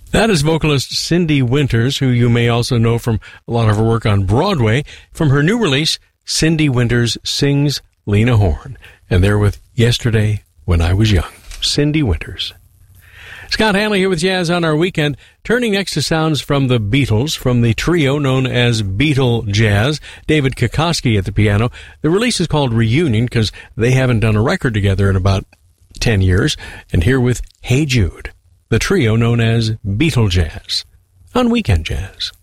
That is vocalist Cindy Winters, who you may also know from a lot of her work on Broadway. From her new release, Cindy Winters Sings Lena Horne. And they're with Yesterday When I Was Young. Cindy Winters. Scott Hanley here with Jazz on Our Weekend, turning next to sounds from the Beatles, from the trio known as Beatle Jazz, David Kokoski at the piano. The release is called Reunion because they haven't done a record together in about 10 years. And here with Hey Jude, the trio known as Beatle Jazz, on Weekend Jazz.